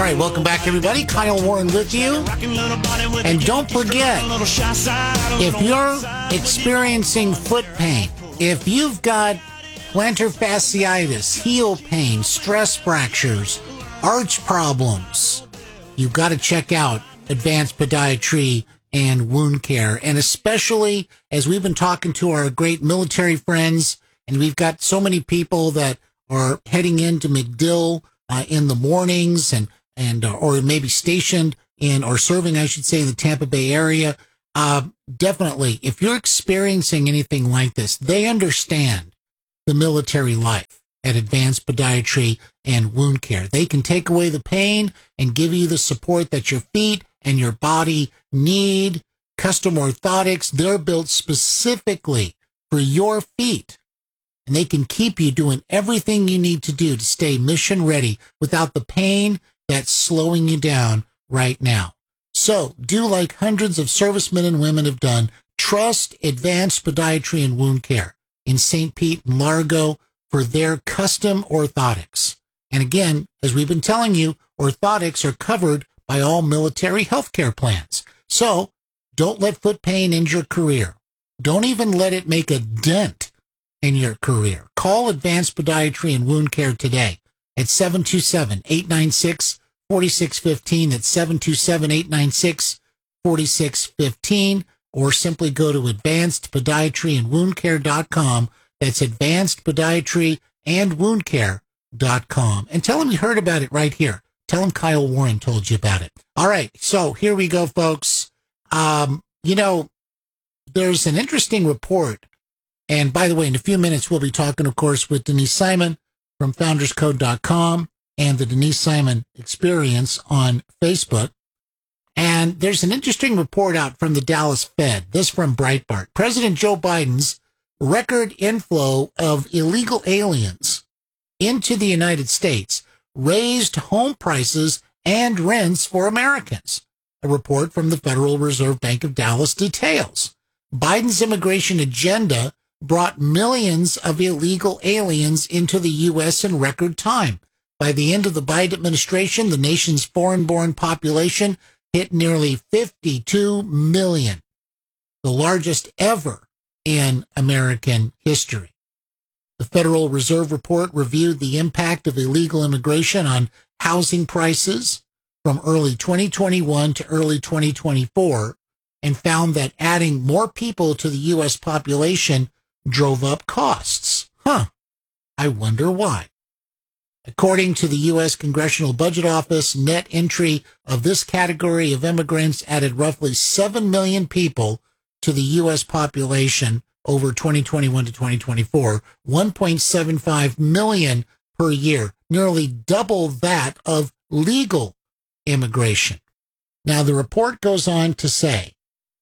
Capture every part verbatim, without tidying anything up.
right, welcome back, everybody. Kyle Warren with you. And don't forget, if you're experiencing foot pain, if you've got plantar fasciitis, heel pain, stress fractures, arch problems, you've got to check out Advanced Podiatry and Wound Care. And especially as we've been talking to our great military friends, and we've got so many people that are heading into MacDill uh, in the mornings and, and uh, or maybe stationed in or serving, I should say, in the Tampa Bay area. Uh, definitely, if you're experiencing anything like this, they understand the military life at Advanced Podiatry and Wound Care. They can take away the pain and give you the support that your feet and your body need. Custom orthotics, they're built specifically for your feet. And they can keep you doing everything you need to do to stay mission ready without the pain that's slowing you down right now. So do like hundreds of servicemen and women have done. Trust Advanced Podiatry and Wound Care in Saint Pete and Largo for their custom orthotics. And again, as we've been telling you, orthotics are covered by all military healthcare plans. So don't let foot pain end your career. Don't even let it make a dent in your career. Call Advanced Podiatry and Wound Care today at seven two seven, eight nine six, four six one five. That's seven two seven, eight nine six, four six one five. Or simply go to advanced podiatry and wound care dot com. That's advanced podiatry and wound care dot com. And tell them you heard about it right here. Tell them Kyle Warren told you about it. All right, so here we go, folks. Um, you know, there's an interesting report. And by the way, in a few minutes, we'll be talking, of course, with Denise Simon from founders code dot com and the Denise Simon Experience on Facebook. And there's an interesting report out from the Dallas Fed, this from Breitbart. President Joe Biden's record inflow of illegal aliens into the United States raised home prices and rents for Americans. A report from the Federal Reserve Bank of Dallas details. Biden's immigration agenda brought millions of illegal aliens into the U S in record time. By the end of the Biden administration, the nation's foreign-born population hit nearly fifty-two million, the largest ever in American history. The Federal Reserve report reviewed the impact of illegal immigration on housing prices from early twenty twenty-one to early twenty twenty-four and found that adding more people to the U S population drove up costs. Huh. I wonder why. According to the U S Congressional Budget Office, net entry of this category of immigrants added roughly seven million people to the U S population over twenty twenty-one to twenty twenty-four, one point seven five million per year, nearly double that of legal immigration. Now, the report goes on to say,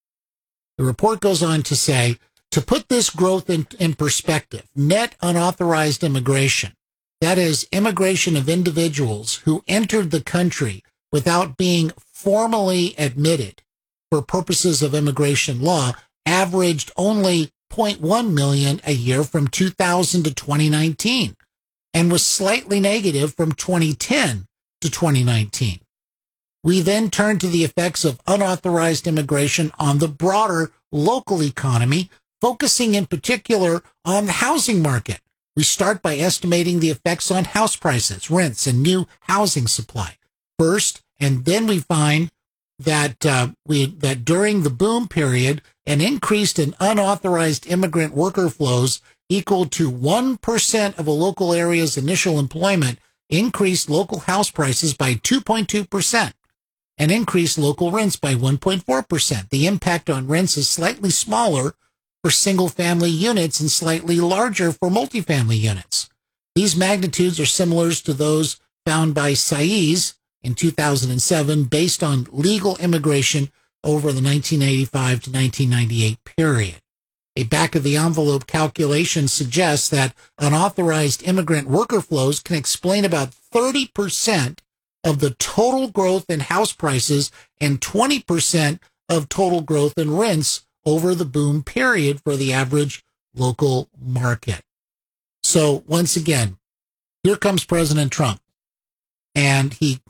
the report goes on to say, to put this growth in, in perspective, net unauthorized immigration, that is, immigration of individuals who entered the country without being formally admitted for purposes of immigration law, averaged only zero point one million a year from two thousand to twenty nineteen, and was slightly negative from twenty ten to twenty nineteen. We then turn to the effects of unauthorized immigration on the broader local economy, focusing in particular on the housing market. We start by estimating the effects on house prices, rents, and new housing supply first, and then we find that uh, we that during the boom period, an increase in unauthorized immigrant worker flows equal to one percent of a local area's initial employment increased local house prices by two point two percent and increased local rents by one point four percent. The impact on rents is slightly smaller for single-family units and slightly larger for multifamily units. These magnitudes are similar to those found by Saiz in two thousand seven based on legal immigration over the nineteen eighty-five to nineteen ninety-eight period. A back-of-the-envelope calculation suggests that unauthorized immigrant worker flows can explain about thirty percent of the total growth in house prices and twenty percent of total growth in rents over the boom period for the average local market. So once again, here comes President Trump, and he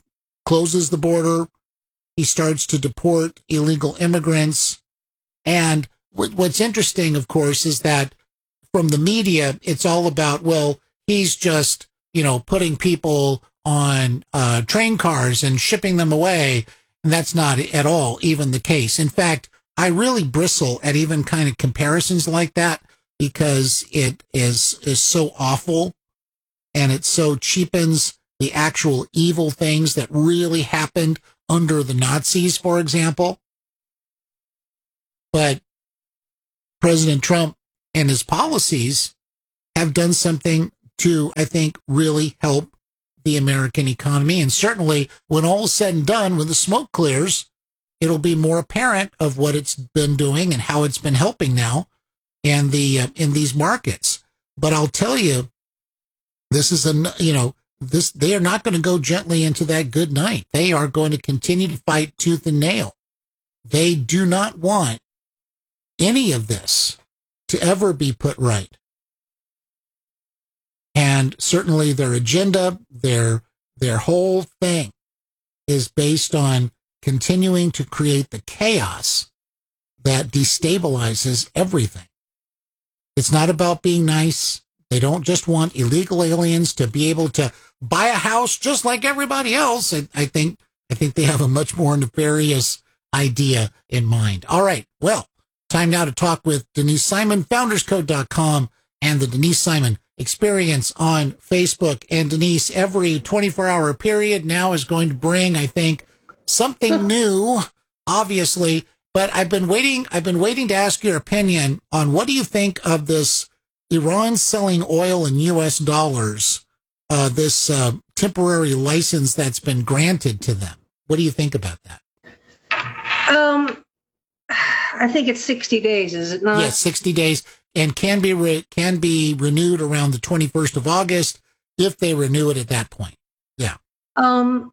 closes the border. He starts to deport illegal immigrants. And w- what's interesting, of course, is that from the media, it's all about, well, he's just, you know, putting people on uh, train cars and shipping them away. And that's not at all even the case. In fact, I really bristle at even kind of comparisons like that because it is is so awful and it so cheapens the actual evil things that really happened under the Nazis, for example. But President Trump and his policies have done something to, I think, really help the American economy. And certainly when all is said and done, when the smoke clears, it'll be more apparent of what it's been doing and how it's been helping now in the uh, in these markets. But I'll tell you, this is a, you know, this, they are not going to go gently into that good night. They are going to continue to fight tooth and nail. They do not want any of this to ever be put right. And certainly their agenda, their their whole thing is based on continuing to create the chaos that destabilizes everything. It's not about being nice. They don't just want illegal aliens to be able to buy a house just like everybody else. I, I think I think they have a much more nefarious idea in mind. All right. Well, time now to talk with Denise Simon, founders code dot com and the Denise Simon Experience on Facebook. And Denise, every twenty-four hour period now is going to bring, I think, something new, obviously. But I've been waiting. I've been waiting to ask your opinion on what do you think of this Iran selling oil in U S dollars, uh, this uh, temporary license that's been granted to them. What do you think about that? Um, I think it's sixty days, is it not? Yes, sixty days, and can be re- can be renewed around the twenty-first of August if they renew it at that point. Yeah. Um,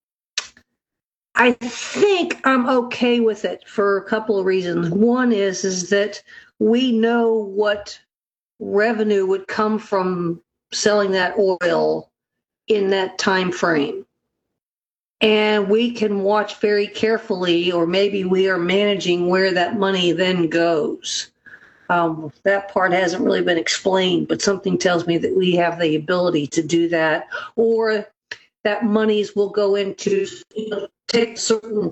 I think I'm okay with it for a couple of reasons. One is is that we know what revenue would come from selling that oil in that time frame. And we can watch very carefully, or maybe we are managing where that money then goes. Um, that part hasn't really been explained, but something tells me that we have the ability to do that, or that monies will go into, you know, take a certain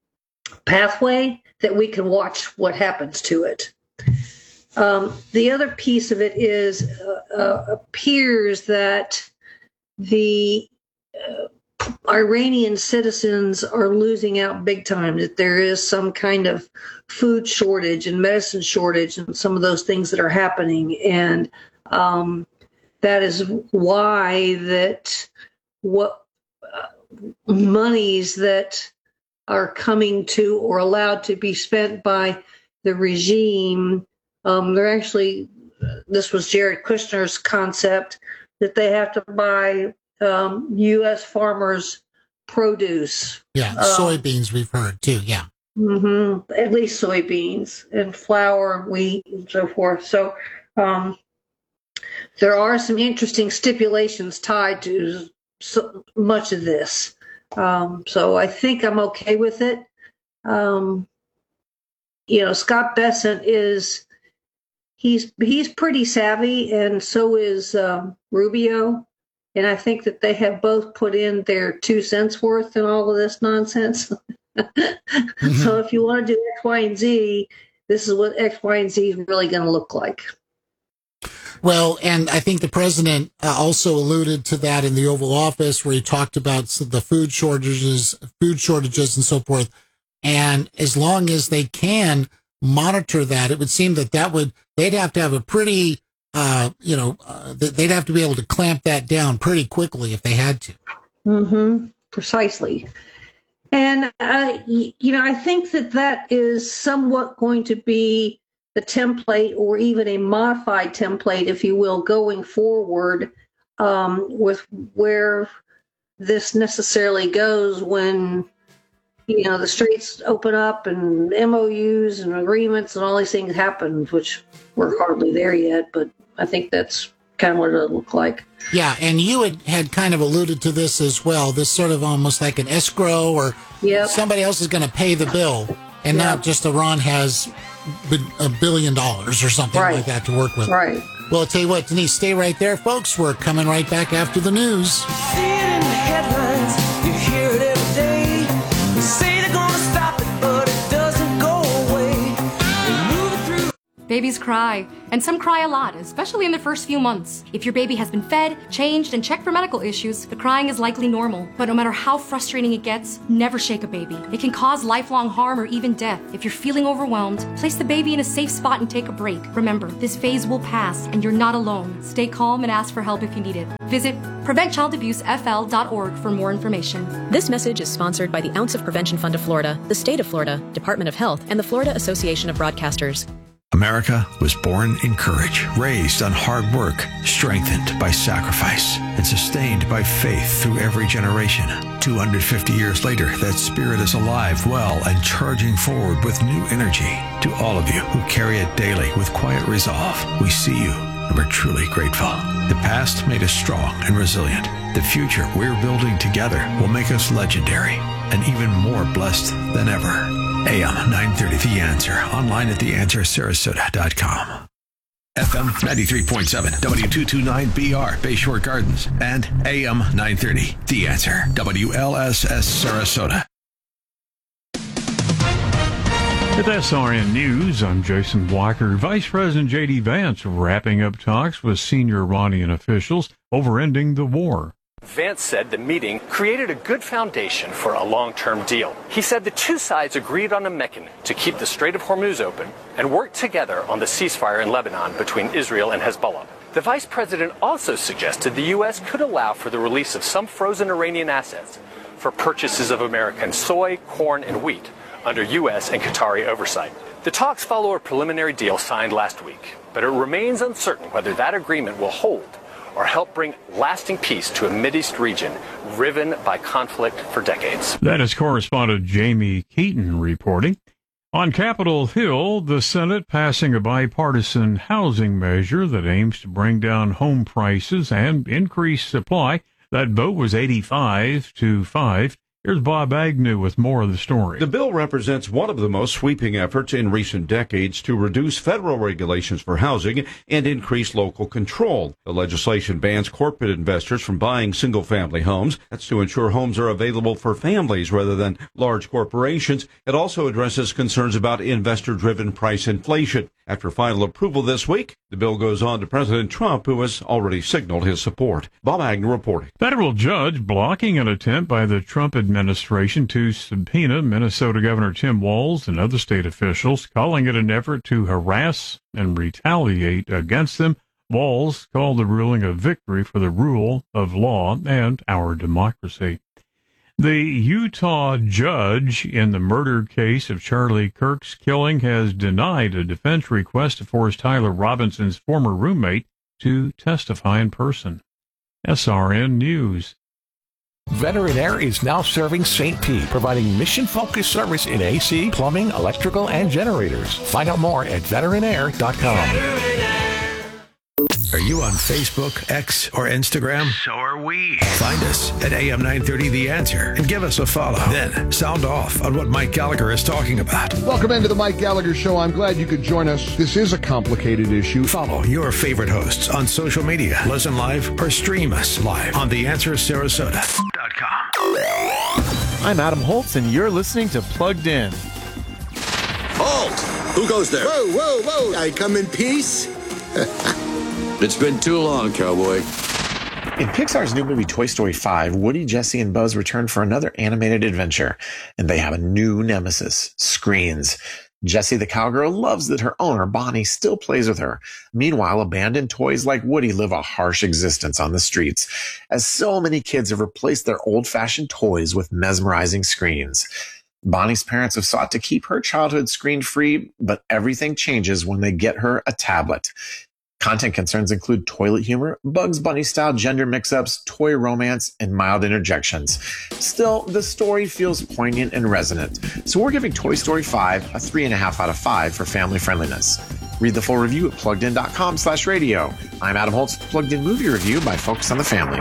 pathway that we can watch what happens to it. Um, the other piece of it is uh, uh, appears that the uh, Iranian citizens are losing out big time, that there is some kind of food shortage and medicine shortage and some of those things that are happening. And um, that is why that what uh, monies that are coming to or allowed to be spent by the regime, um, they're actually, this was Jared Kushner's concept, that they have to buy um, U S farmers' produce. Yeah, soybeans um, we've heard too, yeah. Mm-hmm, at least soybeans and flour, wheat, and so forth. So um, there are some interesting stipulations tied to so much of this. Um, so I think I'm okay with it. Um, you know, Scott Bessent is, he's he's pretty savvy, and so is um, Rubio. And I think that they have both put in their two cents worth in all of this nonsense. Mm-hmm. So if you want to do X, Y, and Z, this is what X, Y, and Z is really going to look like. Well, and I think the president uh, also alluded to that in the Oval Office, where he talked about the food shortages, food shortages, and so forth. And as long as they can monitor that, it would seem that that would they'd have to have a pretty, uh, you know, uh, they'd have to be able to clamp that down pretty quickly if they had to. Mm-hmm. Precisely. And uh, you know, I think that that is somewhat going to be the template, or even a modified template, if you will, going forward um, with where this necessarily goes when, you know, the streets open up and M O Us and agreements and all these things happen, which we're hardly there yet, but I think that's kind of what it looked like. Yeah, and you had, had kind of alluded to this as well, this sort of almost like an escrow, or yep. somebody else is going to pay the bill, and yep. not just Iran has a billion dollars or something right. like that to work with. Right. Well, I'll tell you what, Denise, stay right there, folks. We're coming right back after the news. See it in the headlines, you hear it every day. They say they're going to stop it, but it doesn't go away. They move it through. Babies cry, and some cry a lot, especially in the first few months. If your baby has been fed, changed, and checked for medical issues, the crying is likely normal. But no matter how frustrating it gets, never shake a baby. It can cause lifelong harm or even death. If you're feeling overwhelmed, place the baby in a safe spot and take a break. Remember, this phase will pass, and you're not alone. Stay calm and ask for help if you need it. Visit prevent child abuse f l dot org for more information. This message is sponsored by the Ounce of Prevention Fund of Florida, the State of Florida, Department of Health, and the Florida Association of Broadcasters. America was born in courage, raised on hard work, strengthened by sacrifice, and sustained by faith through every generation. two hundred fifty years later, that spirit is alive, well, and charging forward with new energy. To all of you who carry it daily with quiet resolve, we see you and we're truly grateful. The past made us strong and resilient. The future we're building together will make us legendary and even more blessed than ever. A M nine thirty, The Answer. Online at the answer sarasota dot com. F M ninety-three point seven, W two twenty-nine B R, Bayshore Gardens. And A M nine thirty, The Answer, W L S S Sarasota. With S R N News, I'm Jason Blocker. Vice President J D. Vance wrapping up talks with senior Iranian officials over ending the war. Vance said the meeting created a good foundation for a long-term deal. He said the two sides agreed on a mechanism to keep the Strait of Hormuz open and work together on the ceasefire in Lebanon between Israel and Hezbollah. The vice president also suggested the U S could allow for the release of some frozen Iranian assets for purchases of American soy, corn, and wheat under U S and Qatari oversight. The talks follow a preliminary deal signed last week, but it remains uncertain whether that agreement will hold or help bring lasting peace to a Mideast region riven by conflict for decades. That is correspondent Jamie Keaton reporting. On Capitol Hill, the Senate passing a bipartisan housing measure that aims to bring down home prices and increase supply. That vote was eighty-five to five. Here's Bob Agnew with more of the story. The bill represents one of the most sweeping efforts in recent decades to reduce federal regulations for housing and increase local control. The legislation bans corporate investors from buying single-family homes. That's to ensure homes are available for families rather than large corporations. It also addresses concerns about investor-driven price inflation. After final approval this week, the bill goes on to President Trump, who has already signaled his support. Bob Agnew reporting. Federal judge blocking an attempt by the Trump administration to subpoena Minnesota Governor Tim Walz and other state officials, calling it an effort to harass and retaliate against them. Walz called the ruling a victory for the rule of law and our democracy. The Utah judge in the murder case of Charlie Kirk's killing has denied a defense request to force Tyler Robinson's former roommate to testify in person. S R N News. Veteran Air is now serving Saint Pete, providing mission-focused service in A C, plumbing, electrical, and generators. Find out more at veteran air dot com. Are you on Facebook, X, or Instagram? So are we. Find us at A M nine thirty The Answer and give us a follow. Then sound off on what Mike Gallagher is talking about. Welcome into the Mike Gallagher Show. I'm glad you could join us. This is a complicated issue. Follow your favorite hosts on social media. Listen live or stream us live on the answer sarasota dot com. I'm Adam Holtz, and you're listening to Plugged In. Halt! Who goes there? Whoa, whoa, whoa! I come in peace? It's been too long, cowboy. In Pixar's new movie Toy Story five, Woody, Jesse, and Buzz return for another animated adventure, and they have a new nemesis, screens. Jessie the cowgirl loves that her owner, Bonnie, still plays with her. Meanwhile, abandoned toys like Woody live a harsh existence on the streets, as so many kids have replaced their old-fashioned toys with mesmerizing screens. Bonnie's parents have sought to keep her childhood screen-free, but everything changes when they get her a tablet. Content concerns include toilet humor, Bugs Bunny-style gender mix-ups, toy romance, and mild interjections. Still, the story feels poignant and resonant, so we're giving Toy Story five a three point five out of five for family friendliness. Read the full review at pluggedin.com slash radio. I'm Adam Holtz, Plugged In Movie Review by Focus on the Family.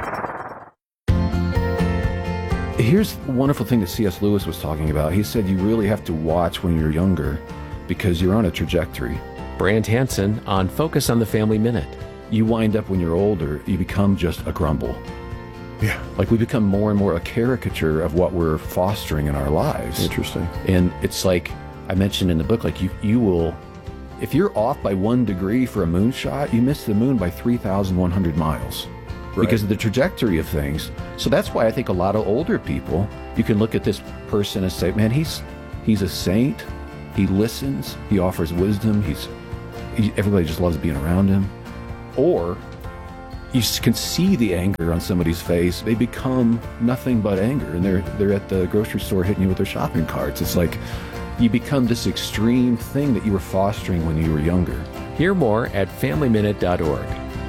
Here's the wonderful thing that C S Lewis was talking about. He said you really have to watch when you're younger because you're on a trajectory. Brant Hansen on Focus on the Family Minute. You wind up when you're older, you become just a grumble. Yeah. Like we become more and more a caricature of what we're fostering in our lives. Interesting. And it's like I mentioned in the book, like you, you will, if you're off by one degree for a moonshot, you miss the moon by three thousand one hundred miles. Right. Because of the trajectory of things. So that's why I think a lot of older people, you can look at this person and say, man, he's he's a saint. He listens. He offers wisdom. He's he, everybody just loves being around him. Or you can see the anger on somebody's face. They become nothing but anger, and they're they're at the grocery store hitting you with their shopping carts. It's like you become this extreme thing that you were fostering when you were younger. Hear more at family minute dot org.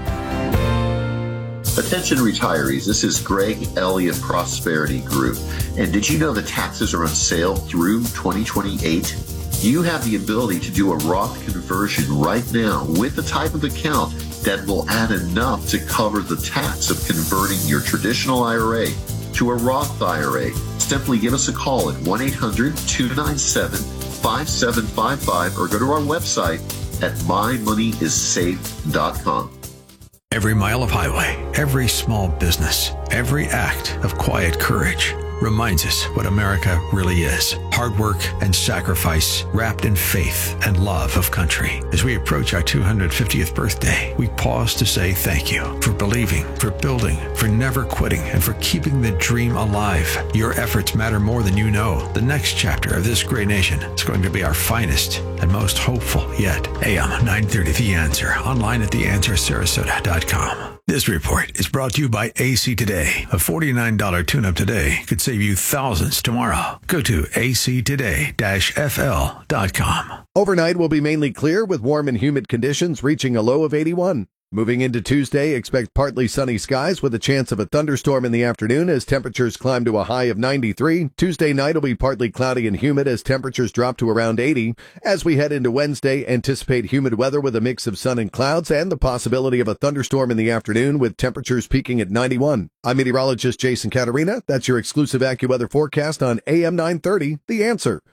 Attention retirees, this is Greg Elliott Prosperity Group. And did you know the taxes are on sale through twenty twenty-eight? You have the ability to do a Roth conversion right now with the type of account that will add enough to cover the tax of converting your traditional I R A to a Roth I R A. Simply give us a call at one eight hundred two nine seven five seven five five or go to our website at my money is safe dot com. Every mile of highway, every small business, every act of quiet courage reminds us what America really is. Hard work and sacrifice wrapped in faith and love of country. As we approach our two hundred fiftieth birthday, we pause to say thank you for believing, for building, for never quitting, and for keeping the dream alive. Your efforts matter more than you know. The next chapter of this great nation is going to be our finest and most hopeful yet. A M nine thirty The Answer, online at the answer sarasota dot com. This report is brought to you by A C Today. A forty-nine dollars tune-up today could save you thousands tomorrow. Go to a c today dash f l dot com. Overnight will be mainly clear with warm and humid conditions reaching a low of eighty-one. Moving into Tuesday, expect partly sunny skies with a chance of a thunderstorm in the afternoon as temperatures climb to a high of ninety-three. Tuesday night will be partly cloudy and humid as temperatures drop to around eighty. As we head into Wednesday, anticipate humid weather with a mix of sun and clouds and the possibility of a thunderstorm in the afternoon with temperatures peaking at ninety-one. I'm meteorologist Jason Caterina. That's your exclusive AccuWeather forecast on A M nine thirty, The Answer.